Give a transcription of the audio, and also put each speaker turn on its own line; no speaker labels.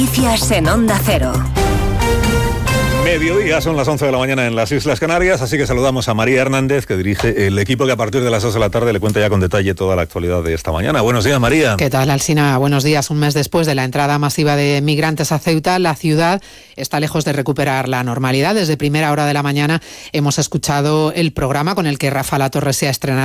Noticias en Onda Cero.
Mediodía, son las 11 de la mañana en las Islas Canarias, así que saludamos a María Hernández, que dirige el equipo que a partir de las 2 de la tarde le cuenta ya con detalle toda la actualidad de esta mañana. Buenos días, María.
¿Qué tal, Alsina? Buenos días. Un mes después de la entrada masiva de migrantes a Ceuta, la ciudad está lejos de recuperar la normalidad. Desde primera hora de la mañana hemos escuchado el programa con el que Rafa Latorre se ha estrenado